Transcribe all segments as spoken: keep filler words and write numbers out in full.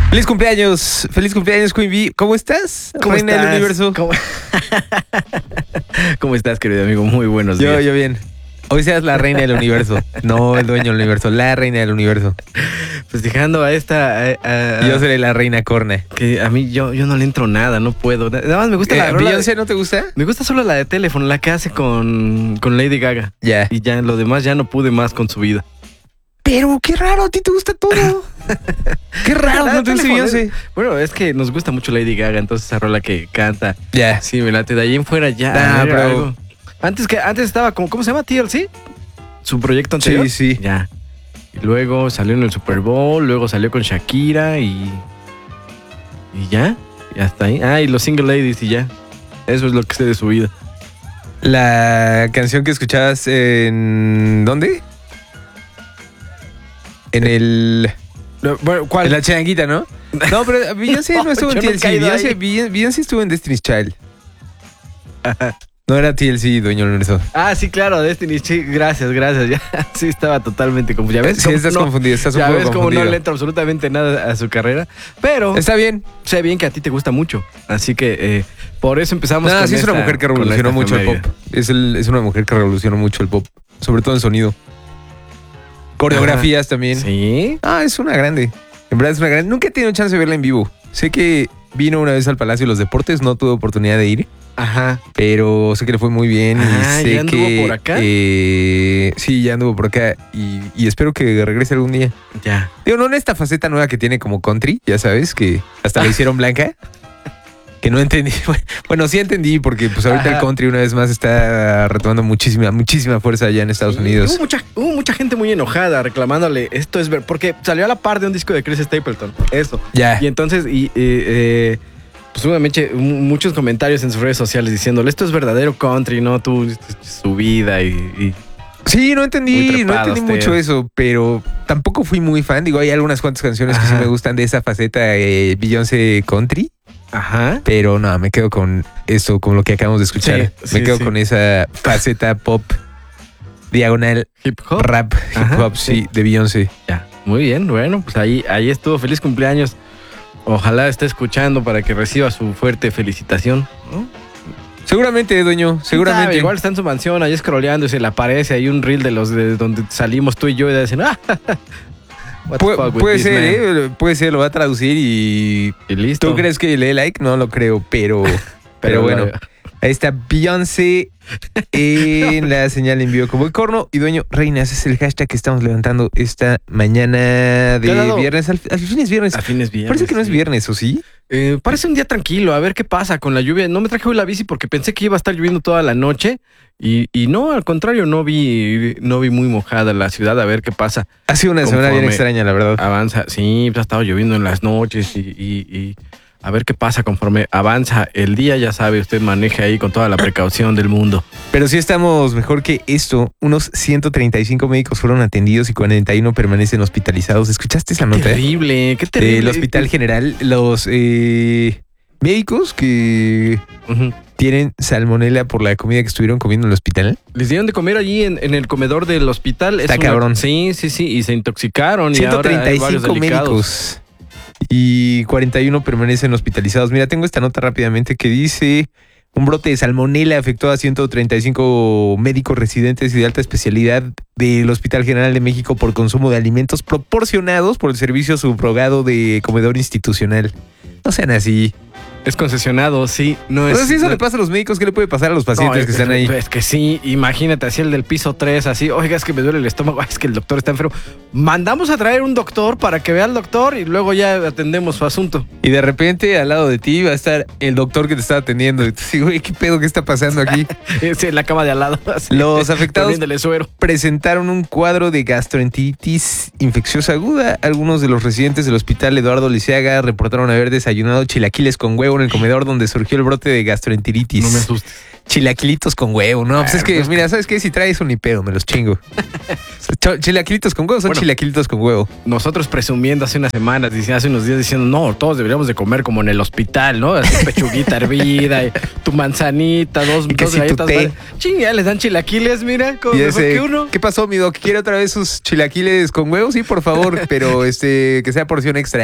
Feliz cumpleaños, feliz cumpleaños, Queen Bee. ¿Cómo estás? ¿Cómo Reina estás? del universo. ¿Cómo... ¿Cómo estás, querido amigo? Muy buenos días. Yo, yo bien. Hoy seas la reina del universo, no el dueño del universo, la reina del universo. Festejando a esta... A, a, Y yo seré la reina corna. Que a mí yo, yo no le entro nada, no puedo. Nada más me gusta Eh, la rola. ¿Beyoncé no te gusta? Me gusta solo la de teléfono, la que hace con, con Lady Gaga. Ya. Y ya lo demás ya no pude más con su vida. Pero qué raro, a ti te gusta todo. Qué raro, La no de te gusta teléfono Beyoncé. es- Bueno, es que nos gusta mucho Lady Gaga, entonces esa rola que canta. Ya. Sí, me late. De ahí en fuera ya. Ah, a ver, pero- algo. Antes que antes estaba como, ¿cómo se llama? T L C. Su proyecto anterior. Sí, sí. Ya. Y luego salió en el Super Bowl, luego salió con Shakira y. Y ya. Y hasta ahí. Ah, y los Single Ladies y ya. Eso es lo que sé de su vida. La canción que escuchabas en... ¿Dónde? En el... Bueno, ¿cuál? En la changuita, ¿no? No, pero Beyoncé no, No, estuvo en yo no he T L C. caído Beyoncé, ahí. Beyoncé- Beyoncé estuvo en Destiny's Child. No era T L C, dueño del universo. Ah, sí, claro, Destiny. Sí, gracias, gracias. Ya, sí, estaba totalmente confundido. ¿Ya ves Sí, cómo estás no- confundido, estás un Ya poco ves cómo confundido. no le entra absolutamente nada a su carrera. Pero Está bien. sé bien que a ti te gusta mucho. Así que eh, por eso empezamos No, con sí es una esta- mujer que con revolucionó esta mucho el efeméride. pop. Es, el- es una mujer que revolucionó mucho el pop. Sobre todo en sonido. Coreografías también. Sí. Ah, es una grande. En verdad es una grande. Nunca he tenido chance de verla en vivo. Sé que vino una vez al Palacio de los Deportes, no tuve oportunidad de ir, Ajá. pero sé que le fue muy bien. Ah, y sé ¿ya anduvo que, por acá? eh, sí, ya anduvo por acá. Y, y espero que regrese algún día. Ya. Digo, no en esta faceta nueva que tiene como country, ya sabes, que hasta la hicieron blanca. Que no entendí. Bueno, sí entendí, porque pues ahorita Ajá. el country una vez más está retomando muchísima, muchísima fuerza allá en Estados Sí, Unidos. Hubo mucha, hubo mucha gente muy enojada reclamándole esto es ver, porque salió a la par de un disco de Chris Stapleton. Eso. Ya. Y entonces, y, eh, eh, pues obviamente mu- muchos comentarios en sus redes sociales diciéndole esto es verdadero country, no tú, su vida y, y- Sí, no Muy entendí, no trepado entendí usted. mucho eso, pero tampoco fui muy fan. Digo, hay algunas cuantas canciones que sí Ajá. me gustan de esa faceta eh, Beyoncé country, Ajá. pero no, me quedo con esto, con lo que acabamos de escuchar. Sí, me sí, quedo sí. con esa faceta pop, diagonal, Hip hop. rap, hip Ajá, hop, sí, sí. de Beyoncé. Ya. Muy bien, bueno, pues ahí, ahí estuvo. Feliz cumpleaños. Ojalá esté escuchando para que reciba su fuerte felicitación, ¿no? Seguramente, dueño, seguramente. Sabe, igual está en su mansión ahí scrolleando y se le aparece ahí un reel de los de donde salimos tú y yo y dicen, ah, what the Pu- fuck with puede this ser, man? ¿eh? Puede ser, lo va a traducir y... Y listo. ¿Tú crees que le dé like? No lo creo, pero... pero bueno, ahí está Beyoncé en la señal en vivo como el corno. Y dueño, reina, ese es el hashtag que estamos levantando esta mañana ¿Te ha de dado- viernes. Al, al fin es viernes. A fines viernes. Parece que no es sí. viernes, ¿o sí? Eh, parece un día tranquilo, a ver qué pasa con la lluvia. No me traje hoy la bici porque pensé que iba a estar lloviendo toda la noche y, y no, al contrario, no vi, no vi muy mojada la ciudad, a ver qué pasa. Ha sido una semana bien Conforme- extraña, la verdad. Avanza, sí, pues ha estado lloviendo en las noches y, y- y a ver qué pasa conforme avanza el día, ya sabe, usted maneja ahí con toda la precaución del mundo. Pero sí estamos mejor que esto. Unos ciento treinta y cinco médicos fueron atendidos y cuarenta y uno permanecen hospitalizados. ¿Escuchaste esa nota? Terrible, qué terrible. Del Hospital General. Los eh, médicos que Ujú. tienen salmonela por la comida que estuvieron comiendo en el hospital. Les dieron de comer allí en, en el comedor del hospital. Está Es una- cabrón. Sí, sí, sí, y se intoxicaron. y ahora hay varios ciento treinta y cinco delicados. médicos y cuarenta y uno permanecen hospitalizados. Mira, tengo esta nota rápidamente que dice: un brote de salmonela afectó a ciento treinta y cinco médicos residentes y de alta especialidad del Hospital General de México por consumo de alimentos proporcionados por el servicio subrogado de comedor institucional. No sean así. Es concesionado, sí. No O es. sea, si eso no- le pasa a los médicos, ¿qué le puede pasar a los no, pacientes es- que están ahí? Es que sí, imagínate, así el del piso tres, así, oiga, es que me duele el estómago, ay, es que el doctor está enfermo. Mandamos a traer un doctor para que vea al doctor y luego ya atendemos su asunto. Y de repente al lado de ti va a estar el doctor que te está atendiendo. Y tú dices, güey, ¿qué pedo que está pasando aquí? Es en la cama de al lado. así, Los afectados poniéndole suero. presentaron un cuadro de gastroenteritis infecciosa aguda. Algunos de los residentes del hospital Eduardo Liceaga reportaron haber desayunado chilaquiles con huevo en el comedor donde surgió el brote de gastroenteritis. No me asustes. Chilaquilitos con huevo, no, pues Ah, es que, pues- mira, ¿sabes qué? Si traes un ni pedo, me los chingo. Ch- Chilaquilitos con huevo son Bueno. chilaquilitos con huevo. Nosotros presumiendo hace unas semanas, dice- hace unos días diciendo, no, todos deberíamos de comer como en el hospital, ¿no? Así pechuguita hervida, y tu manzanita, dos, Y que dos si tu galletas. té. ¿Vale? Ching, ya les dan chilaquiles, mira, como Y mejor ese, que uno. ¿qué pasó, mi doc? ¿Quiere otra vez sus chilaquiles con huevo? Sí, por favor, pero este que sea porción extra.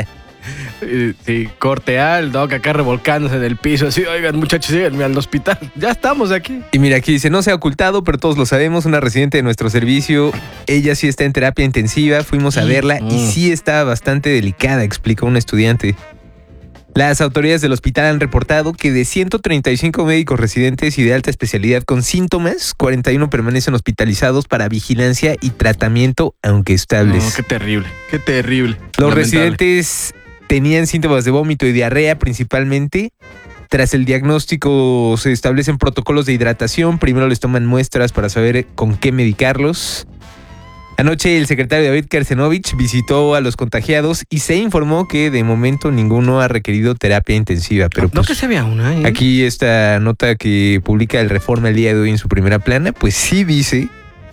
Sí, corte A, el doc acá revolcándose en el piso, así, oigan muchachos, síganme al hospital, ya estamos aquí. Y mira, aquí dice, no se ha ocultado, pero todos lo sabemos, una residente de nuestro servicio, ella sí está en terapia intensiva, fuimos a verla Mm. y sí está bastante delicada, explicó un estudiante. Las autoridades del hospital han reportado que de ciento treinta y cinco médicos residentes y de alta especialidad con síntomas, cuarenta y uno permanecen hospitalizados para vigilancia y tratamiento, aunque estables. No, qué terrible, qué terrible. Los Lamentable. residentes tenían síntomas de vómito y diarrea principalmente. Tras el diagnóstico se establecen protocolos de hidratación. Primero les toman muestras para saber con qué medicarlos. Anoche el secretario David Kersenovich visitó a los contagiados y se informó que de momento ninguno ha requerido terapia intensiva. Pero No pues, que se vea una, ¿eh? aquí esta nota que publica el Reforma el día de hoy en su primera plana, pues sí dice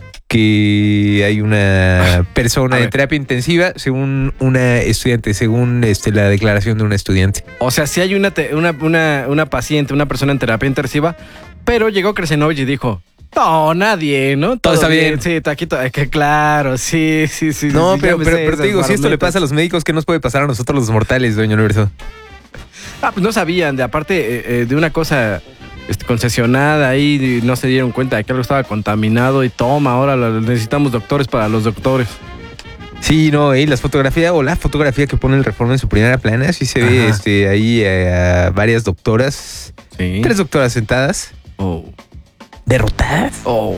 que hay una persona A en ver. terapia intensiva, según una estudiante, según este, la declaración de una estudiante. O sea, sí hay una, te- una, una, una paciente, una persona en terapia intensiva, pero llegó Kersenovich y dijo, no, nadie, ¿no? Todo está bien. Sí, taquito, es que claro, sí, sí, sí. No, sí, pero, ya me pero, sé pero te esas digo, si esto le marometas. pasa a los médicos, ¿qué nos puede pasar a nosotros los mortales, doña Universo? Ah, pues no sabían, de aparte eh, eh, de una cosa este, concesionada ahí, y no se dieron cuenta de que algo estaba contaminado y toma, ahora la- necesitamos doctores para los doctores. Sí, no, eh, las fotografías o la fotografía que pone el Reforma en su primera plana, sí se ve Ajá. este, ahí eh, a varias doctoras, Sí. tres doctoras sentadas, Oh. derrotadas, Oh.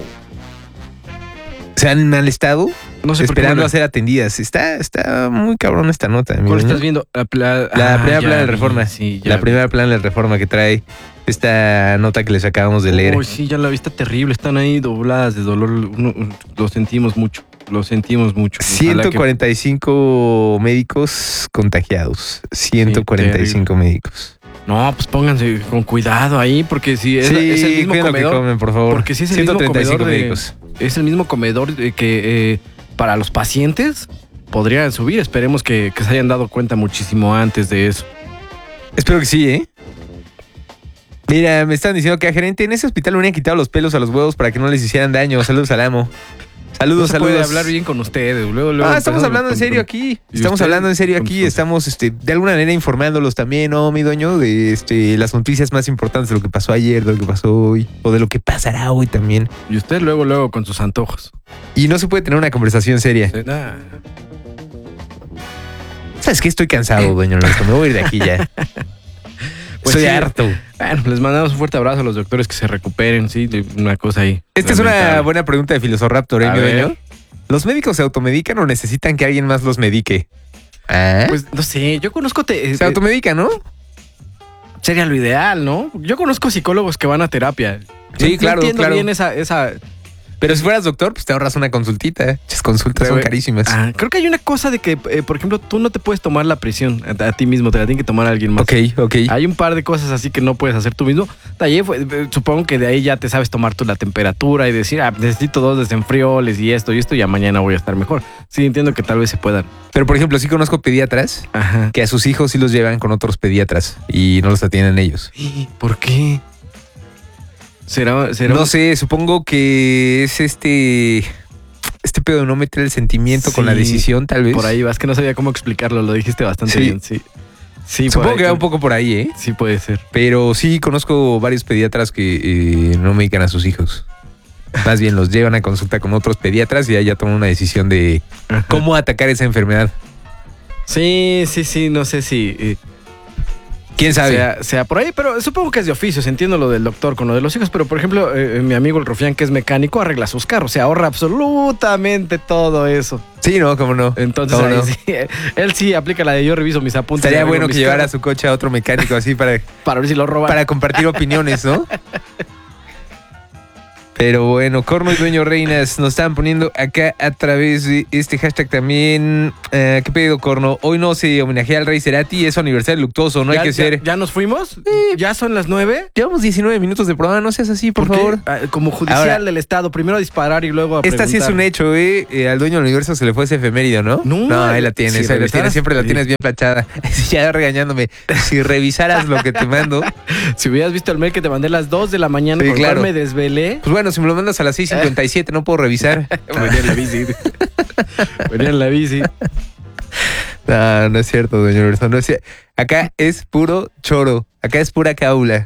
o sea, en mal estado, No sé por qué esperando no a ser atendidas. Está, está muy cabrón esta nota. mi ¿Cuál doña. estás viendo? La, pla- La ah, primera ya plana del vi, Reforma. Sí, ya La vi. primera plana del Reforma que trae esta nota que les acabamos de leer. Uy, sí, ya la vista terrible. Están ahí dobladas de dolor. Uno- lo sentimos mucho. Lo sentimos mucho. Ojalá ciento que- cuarenta y cinco médicos contagiados. ciento cuarenta y cinco médicos. No, pues pónganse con cuidado ahí, porque si es, sí, es el mismo cuiden lo que comedor. comen, por favor. Porque si es el ciento mismo treinta y cinco comedor de- médicos. Es el mismo comedor de que eh, para los pacientes podrían subir. Esperemos que, que se hayan dado cuenta muchísimo antes de eso. Espero que sí, ¿eh? Mira, me están diciendo que a gerente en ese hospital le hubieran quitado los pelos a los huevos para que no les hicieran daño. Saludos al amo. Saludos, No se saludos. puede hablar bien con ustedes. Luego, luego Ah, estamos empezamos hablando en con- serio con- aquí. ¿Y Estamos usted? hablando en serio Con aquí. sus- Estamos, este, de alguna manera informándolos también, ¿no, mi doño? De este, las noticias más importantes de lo que pasó ayer, de lo que pasó hoy, o de lo que pasará hoy también. Y usted luego, luego con sus antojos. Y no se puede tener una conversación seria. Ah, ¿Sabes qué? Estoy cansado, doña Lorenzo. Me voy a ir de aquí ya. Pues Estoy sí. harto. Bueno, les mandamos un fuerte abrazo a los doctores que se recuperen, sí, de una cosa ahí. Esta es una lamentable. buena pregunta de Filosoraptor, ¿eh, A mi ver. doño? ¿Los médicos se automedican o necesitan que alguien más los medique? ¿Ah? Pues no sé, yo conozco. Te, se eh, automedican, ¿no? sería lo ideal, ¿no? Yo conozco psicólogos que van a terapia. Sí, Yo claro, entiendo claro. bien esa, esa. Pero si fueras doctor, pues te ahorras una consultita. Las consultas son Pero, carísimas. Ah, creo que hay una cosa de que, eh, por ejemplo, tú no te puedes tomar la presión a, a ti mismo, te la tiene que tomar alguien más. Ok, ok. Hay un par de cosas así que no puedes hacer tú mismo. De ahí fue- eh, supongo que de ahí ya te sabes tomar tú la temperatura y decir, ah, necesito dos desenfrioles y esto y esto, y ya mañana voy a estar mejor. Sí, entiendo que tal vez se puedan. Pero, por ejemplo, sí conozco pediatras Ajá. que a sus hijos sí los llevan con otros pediatras y no los atienden ellos. ¿Por qué? ¿Será, será No un- sé, supongo que es este... Este pedo de no meter el sentimiento con la Sí, decisión, tal vez. Por ahí vas, que no sabía cómo explicarlo, lo dijiste bastante Sí. bien, sí. Sí, por Supongo ahí que va creo- un poco por ahí, ¿eh? Sí puede ser. Pero sí conozco varios pediatras que eh, no medican a sus hijos. Más bien los llevan a consulta con otros pediatras y ahí ya toman una decisión de cómo atacar esa enfermedad. Sí, sí, sí, no sé si eh, ¿Quién sabe? sea, sea por ahí, pero supongo que es de oficios, entiendo lo del doctor con lo de los hijos, pero por ejemplo, eh, mi amigo el Rufián, que es mecánico, arregla sus carros, se ahorra absolutamente todo eso. Sí, no, cómo no. Entonces ¿Cómo ahí no? sí, él sí aplica la de yo reviso mis apuntes. Estaría y arreglo bueno que mis llevara carros su coche a otro mecánico así para, para ver si lo roban. para compartir opiniones, ¿no? Pero bueno, Corno y Dueño Reinas nos estaban poniendo acá a través de este hashtag también. Eh, ¿Qué pedo, Corno? Hoy no se homenajea al Rey Cerati, es su aniversario luctuoso, no hay ¿Ya, que ya- ser. ¿Ya nos fuimos? ¿Ya son las nueve? Llevamos diecinueve minutos de programa, no seas así, por ¿Por qué? favor. Ah, como judicial Ahora- del Estado, primero a disparar y luego a Esta sí es preguntar. un hecho, ¿eh? Eh, Al dueño del universo se le fue ese efemérido, ¿no? No, ahí la tienes, si ahí la revisaras- tienes, siempre la sí. tienes bien planchada. Ya regañándome. Si revisaras lo que te mando, Si hubieras visto el mail que te mandé a las dos de la mañana, Sí, con el cual claro. me desvelé. pues bueno, si me lo mandas a las seis cincuenta y siete no puedo revisar. Venía en la bici. Venía en la bici. No, no es cierto, doña Lorenzo. No es cier- Acá es puro choro. Acá es pura cábula.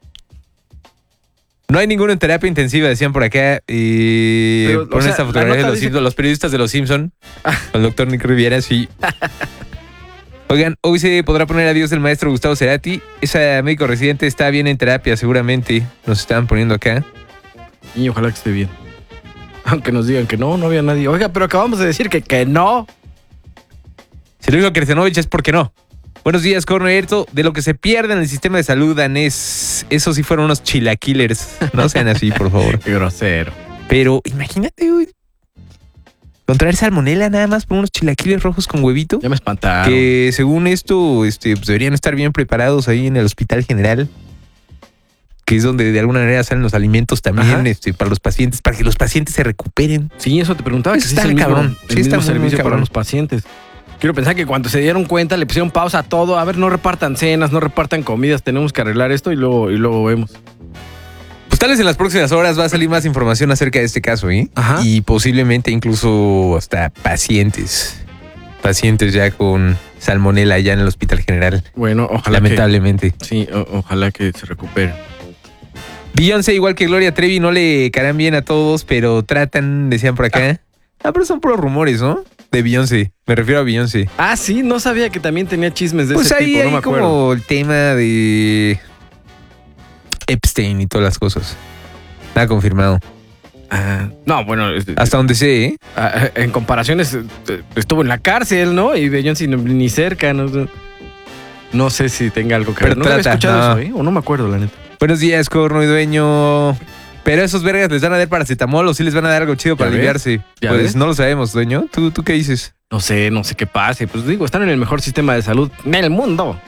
No hay ninguno en terapia intensiva, decían por acá. Y Pero, o ponen sea, esta la fotografía de nota los, dice- Simpson, los periodistas de los Simpson. Con el doctor Nick Riviera, sí. Oigan, hoy se podrá poner adiós el maestro Gustavo Cerati. Esa médico residente está bien en terapia, seguramente. Nos estaban poniendo acá. Y ojalá que esté bien. Aunque nos digan que no, no había nadie. Oiga, pero acabamos de decir que, que no. Si lo dijo Kersenovich es porque no. Buenos días, Cornerto. De lo que se pierde en el sistema de salud danés, esos sí fueron unos chilaquilers. No sean así, por favor. Qué grosero. Pero imagínate, güey. Contraer salmonela nada más por unos chilaquiles rojos con huevito. Ya me espantaron. Que según esto, este, pues deberían estar bien preparados ahí en el Hospital General. Que es donde de alguna manera salen los alimentos también este, para los pacientes, para que los pacientes se recuperen. Sí, eso te preguntaba. Eso Que sí está es el mismo, cabrón. el Sí está mismo muy, muy servicio para cabrón. los pacientes. Quiero pensar que cuando se dieron cuenta le pusieron pausa a todo. A ver, no repartan cenas, no repartan comidas. Tenemos que arreglar esto y luego, y luego vemos. Pues tal vez en las próximas horas va a salir más información acerca de este caso, ¿eh? Ajá. Y posiblemente incluso hasta pacientes. Pacientes ya con salmonela allá en el Hospital General. Bueno, ojalá Lamentablemente. que... Sí, o- ojalá que se recupere. Beyoncé, igual que Gloria Trevi, no le caerán bien a todos, pero tratan, decían por acá. Ah, pero son puros rumores, ¿no? De Beyoncé. Me refiero a Beyoncé. Ah, sí, no sabía que también tenía chismes de Pues ese ahí tipo, no hay me acuerdo. como el tema de Epstein y todas las cosas. Nada confirmado. Ah, no, bueno, este, Hasta donde sé, ¿eh? ah, en comparaciones eh, estuvo en la cárcel, ¿no? Y Beyoncé ni, ni cerca, no, no sé si tenga algo que Pero ver. No había trata, escuchado no. eso, ¿eh? O no me acuerdo, la neta. Buenos días, corno y dueño. Pero a esos vergas les van a dar paracetamol o sí les van a dar algo chido para ¿Ya ves? aliviarse. ¿Ya Pues ves? no lo sabemos, dueño. ¿Tú, ¿Tú qué dices? No sé, no sé qué pase. Pues digo, están en el mejor sistema de salud del mundo.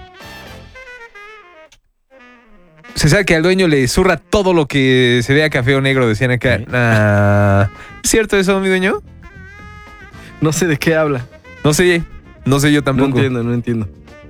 Se sabe que al dueño le zurra todo lo que se vea café o negro, decían acá. Sí. Ah, ¿es cierto eso, mi dueño? No sé de qué habla. No sé, no sé yo No tampoco. entiendo, no entiendo.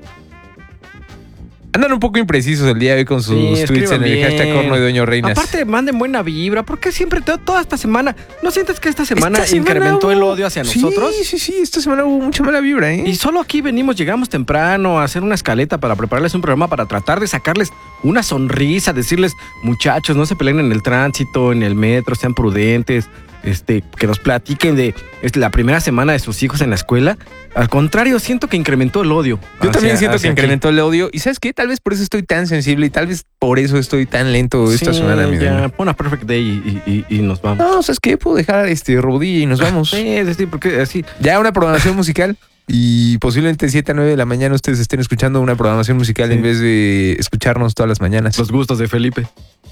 Andan un poco imprecisos el día de hoy con sus Sí, tweets en escriban el hashtag bien. corno y dueño reinas. Aparte, manden buena vibra. ¿Por qué siempre, to- toda esta semana, no sientes que esta semana Esta semana incrementó hubo- el odio hacia sí, nosotros? Sí, sí, esta semana hubo mucha mala vibra, ¿eh? Y solo aquí venimos, llegamos temprano a hacer una escaleta para prepararles un programa para tratar de sacarles una sonrisa, decirles, muchachos, no se peleen en el tránsito, en el metro, sean prudentes, este, que nos platiquen de este, la primera semana de sus hijos en la escuela. Al contrario, siento que incrementó el odio. Yo también hacia- siento que hacia aquí. incrementó el odio. ¿Y sabes qué? Tal vez por eso estoy tan sensible y tal vez por eso estoy tan lento esta Sí, semana, mi ya, dueño. pon a Perfect Day y, y- y- y nos vamos. No, ¿sabes qué? Puedo dejar este rodilla y nos vamos. Sí, es decir, porque así. Ya una programación musical. Y posiblemente siete a nueve de la mañana ustedes estén escuchando una programación musical Sí. en vez de escucharnos todas las mañanas. Los gustos de Felipe.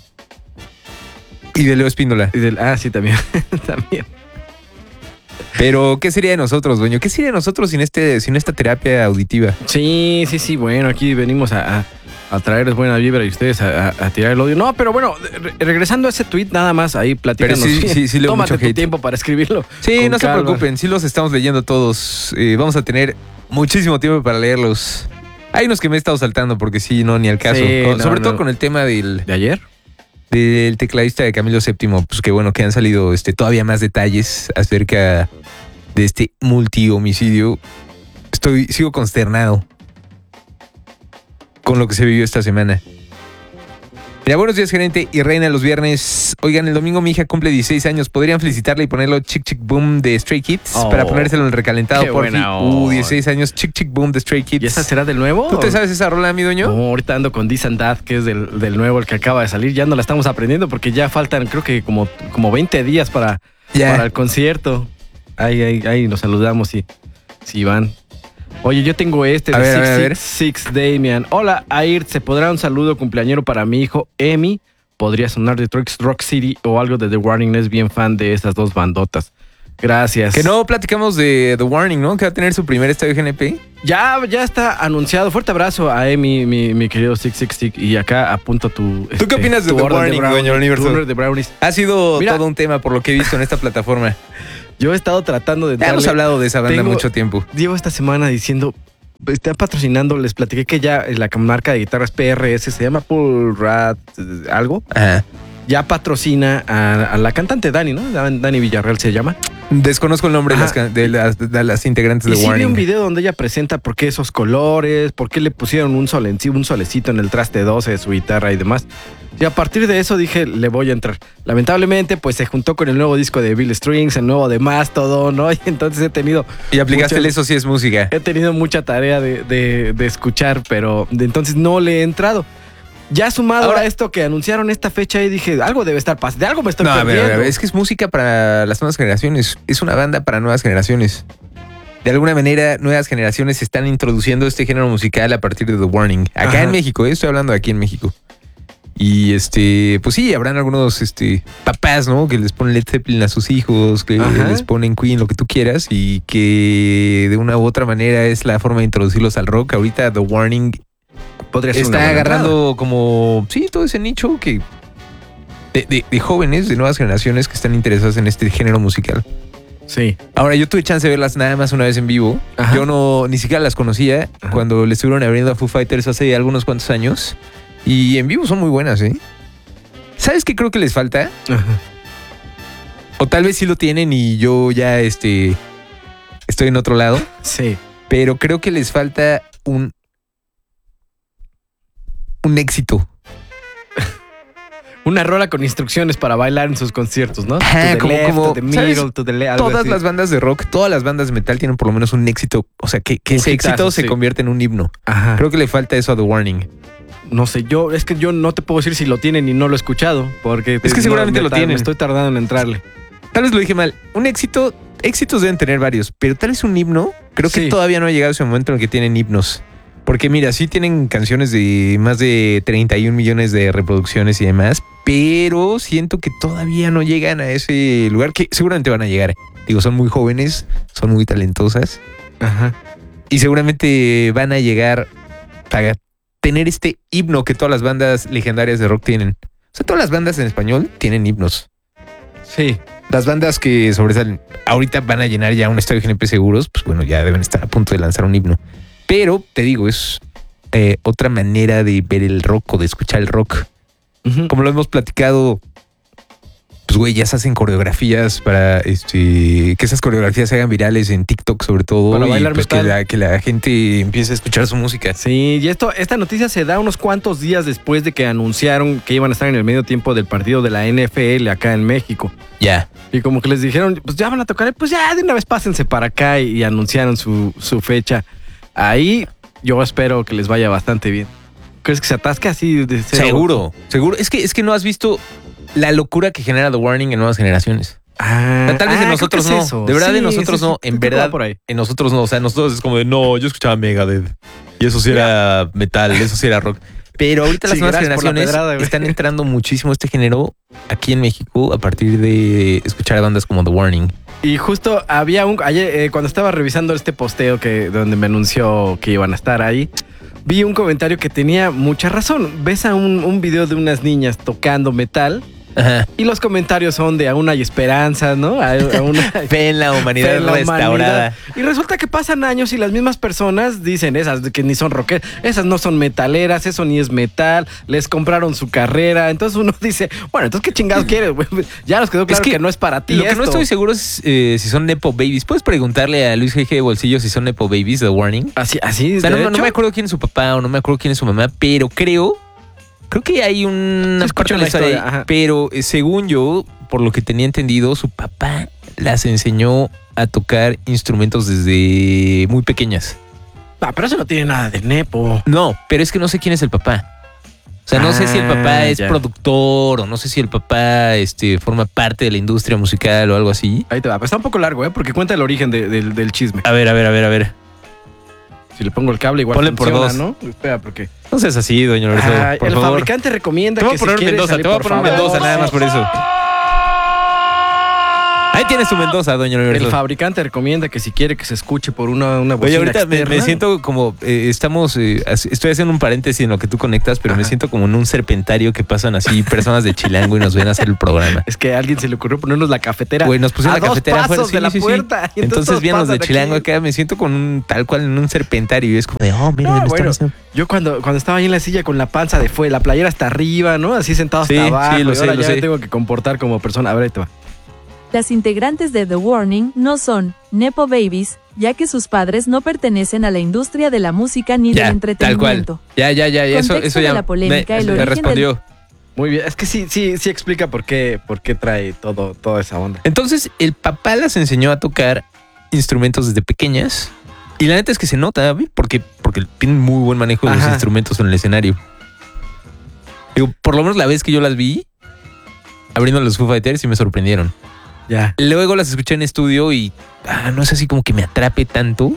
Y de Leo Espíndola. Y del, ah, sí, también. también. Pero, ¿qué sería de nosotros, dueño? ¿Qué sería de nosotros sin este, sin esta terapia auditiva? Sí, sí, sí. Bueno, aquí venimos a, a, a traerles buena vibra y ustedes a, a- a tirar el odio. No, pero bueno, re- regresando a ese tweet, nada más ahí platícanos. Pero sí, sí, sí leo Tómate mucho tu hate. tiempo para escribirlo. Sí, con no se calma. preocupen, sí los estamos leyendo todos. Eh, vamos a tener muchísimo tiempo para leerlos. Hay unos que me he estado saltando porque sí, no, ni al caso. Sí, Con- no, sobre no. todo con el tema del, ¿De ayer? del tecladista de Camilo séptimo, pues que bueno, que han salido este, todavía más detalles acerca de este multihomicidio. Estoy, sigo consternado con lo que se vivió esta semana. Mira, buenos días, gerente y reina los viernes. Oigan, el domingo mi hija cumple dieciséis años. ¿Podrían felicitarle y ponerlo Chick Chick Boom de Stray Kids? Oh, para ponérselo en el recalentado, qué por fin. buena Uh, onda. dieciséis años, Chick Chick Boom de Stray Kids. ¿Y esa será del nuevo? ¿Tú te sabes esa rola, mi dueño? No, ahorita ando con This and That, que es del, del nuevo, el que acaba de salir. Ya no la estamos aprendiendo porque ya faltan, creo que como, como veinte días para, Ya. para el concierto. Ahí, ahí, ahí nos saludamos si, si van. Oye, yo tengo este A de ver, a ver, a ver. seiscientos sesenta y seis Damian. Hola, Air, ¿se podrá un saludo cumpleañero para mi hijo Emi? Podría sonar de Trucks Rock City o algo de The Warning. Es bien fan de esas dos bandotas. Gracias. Que no platicamos de The Warning, ¿no? Que va a tener su primer estadio G N P. Ya, ya está anunciado. Fuerte abrazo a Emi, mi, mi querido seiscientos sesenta y seis. Y acá apunto tu. ¿Tú qué opinas de tu The orden Warning, brownies, dueño Universo? tu orden de brownies. Ha sido Mira. todo un tema por lo que he visto en esta plataforma. Yo he estado tratando de Ya hemos darle- hablado de esa banda Tengo- mucho tiempo. Llevo esta semana diciendo, está patrocinando, les platiqué que ya la marca de guitarras P R S se llama Pull Rat, eh, algo. Ajá. ya patrocina a, a la cantante Dani, ¿no? Dani Villarreal se llama. Desconozco el nombre de las, de, las, de las integrantes y de sí Warning. Vi un video donde ella presenta por qué esos colores, por qué le pusieron un, solen, un solecito en el traste doce de su guitarra y demás. Y a partir de eso dije, le voy a entrar. Lamentablemente, pues se juntó con el nuevo disco de Bill Strings, el nuevo de Mastodon, ¿no? Y entonces he tenido... Y aplicaste mucha, el Eso sí es música. He tenido mucha tarea de, de, de escuchar, pero de entonces no le he entrado. Ya sumado Ahora, a esto que anunciaron esta fecha y dije, algo debe estar pasando, de algo me estoy no, perdiendo. A ver, a ver, es que es música para las nuevas generaciones. Es una banda para nuevas generaciones. De alguna manera, nuevas generaciones están introduciendo este género musical a partir de The Warning. Acá Ajá. en México, ¿eh? Estoy hablando de aquí en México. Y este, pues sí, habrán algunos este, papás, ¿no? Que les ponen Led Zeppelin a sus hijos, que Ajá. les ponen Queen, lo que tú quieras, y que de una u otra manera es la forma de introducirlos al rock. Ahorita The Warning podría ser está agarrando entrada. Como, sí, todo ese nicho que de, de, de jóvenes, de nuevas generaciones que están interesadas en este género musical. Sí. Ahora, yo tuve chance de verlas nada más una vez en vivo. Ajá. Yo no, ni siquiera las conocía Ajá. cuando le estuvieron abriendo a Foo Fighters hace algunos cuantos años. Y en vivo son muy buenas, ¿eh? ¿Sabes qué creo que les falta? Ajá. O tal vez sí lo tienen y yo ya este, estoy en otro lado. Sí. Pero creo que les falta un, un éxito. Una rola con instrucciones para bailar en sus conciertos, ¿no? Ajá, como, left, como to the middle, to the left, todas así. Las bandas de rock, todas las bandas de metal tienen por lo menos un éxito. O sea, que, que ese hitazo, éxito se sí. convierte en un himno. Ajá. Creo que le falta eso a The Warning. No sé, yo es que yo no te puedo decir si lo tienen y no lo he escuchado, porque es que no, seguramente me, lo tienen. Me estoy tardando en entrarle. Tal vez lo dije mal. Un éxito, éxitos deben tener varios, pero tal vez un himno, creo sí. que todavía no ha llegado ese momento en el que tienen himnos. Porque mira, sí tienen canciones de más de treinta y un millones de reproducciones y demás, pero siento que todavía no llegan a ese lugar que seguramente van a llegar. Digo, son muy jóvenes, son muy talentosas. Ajá. Y seguramente van a llegar a tener este himno que todas las bandas legendarias de rock tienen. O sea, todas las bandas en español tienen himnos. Sí. Las bandas que sobresalen ahorita van a llenar ya un estadio G N P Seguros, pues bueno, ya deben estar a punto de lanzar un himno. Pero, te digo, es eh, otra manera de ver el rock o de escuchar el rock. Uh-huh. Como lo hemos platicado, pues güey, ya se hacen coreografías para este que esas coreografías se hagan virales en TikTok sobre todo. Para y bailar pues que la, que la gente empiece a escuchar su música. Sí, y esto, esta noticia se da unos cuantos días después de que anunciaron que iban a estar en el medio tiempo del partido de la N F L acá en México. Ya. Y como que les dijeron, pues ya van a tocar, pues ya de una vez pásense para acá y, y anunciaron su, su fecha. Ahí yo espero que les vaya bastante bien. ¿Crees que se atasque así de cero? Seguro, seguro. Es que, es que no has visto la locura que genera The Warning en nuevas generaciones. Ah, o sea, tal vez ah, en nosotros no. Es de verdad, sí, en nosotros sí, no. sí, En verdad, por ahí. En nosotros no. O sea, nosotros es como de, no, yo escuchaba Megadeth. Y eso sí era metal, eso sí era rock. Pero ahorita sí, las nuevas generaciones pedrada, están entrando muchísimo a este género aquí en México a partir de escuchar bandas como The Warning. Y justo había un... Ayer, eh, cuando estaba revisando este posteo que donde me anunció que iban a estar ahí, vi un comentario que tenía mucha razón. Ves a un, un video de unas niñas tocando metal. Ajá. Y los comentarios son de aún hay esperanza, ¿no? A, a una, fe en la humanidad en la restaurada. Humanidad. Y resulta que pasan años y las mismas personas dicen esas que ni son rockeras, esas no son metaleras, eso ni es metal, les compraron su carrera. Entonces uno dice, bueno, entonces ¿qué chingados quieres? Ya nos quedó claro es que, que no es para ti. Lo esto. que no estoy seguro es eh, si son Nepo Babies. ¿Puedes preguntarle a Luis G G de Bolsillo si son Nepo Babies de Warning? Así, así. O sea, no, no me acuerdo quién es su papá o no me acuerdo quién es su mamá, pero creo... Creo que hay una parte de la historia, ahí, pero eh, según yo, por lo que tenía entendido, su papá las enseñó a tocar instrumentos desde muy pequeñas. Ah, pero eso no tiene nada de nepo. No, pero es que no sé quién es el papá. O sea, no ah, sé si el papá es ya. productor o no sé si el papá este, forma parte de la industria musical o algo así. Ahí te va, pero está un poco largo, ¿eh? Porque cuenta el origen de, de, del chisme. A ver, a ver, a ver, a ver. Si le pongo el cable igual ponle funciona, por dos. ¿no? Espera, porque... No seas así, doña Lorenzo, ah, por el favor. fabricante recomienda te que si quieres Mendoza, salir, te voy a poner favor. Mendoza nada más por eso. Ahí tienes tu Mendoza, doña Universo. El fabricante recomienda que si quiere que se escuche por una, una bocina Oye, ahorita me, externa. me siento como, eh, estamos, eh, estoy haciendo un paréntesis en lo que tú conectas, pero Ajá. me siento como en un serpentario que pasan así personas de Chilango y nos ven a hacer el programa. Es que a alguien se le ocurrió ponernos la cafetera. Güey, nos pusieron a la dos cafetera afuera. pasos de la puerta. Y Entonces todos vienen los de pasan Chilango aquí. acá, me siento con un tal cual en un serpentario y es como de, oh, mira, No, lo bueno, estamos- yo cuando, cuando estaba ahí en la silla con la panza de fuera, la playera hasta arriba, ¿no? Así sentado hasta Sí, abajo. sí, lo y sé, ahora lo ya sé. me tengo que comportar como persona. A ver, ahí te va. Las integrantes de The Warning no son Nepo Babies, ya que sus padres no pertenecen a la industria de la música ni Ya, del tal entretenimiento. cual. Ya, ya, ya, ya, eso, Contexto eso de ya la polémica, me, el me origen respondió. Muy bien. Es que sí, sí, sí explica por qué, por qué trae todo, toda esa onda. Entonces, el papá las enseñó a tocar instrumentos desde pequeñas. Y la neta es que se nota, ¿eh? porque, porque tienen muy buen manejo de los Ajá. instrumentos en el escenario. Digo, por lo menos la vez que yo las vi, abriendo los Foo Fighters y me sorprendieron. Ya. Luego las escuché en estudio y ah, no es así como que me atrape tanto.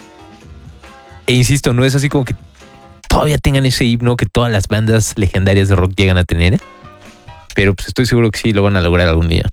E insisto, no es así como que todavía tengan ese himno que todas las bandas legendarias de rock llegan a tener. Pero pues estoy seguro que sí lo van a lograr algún día.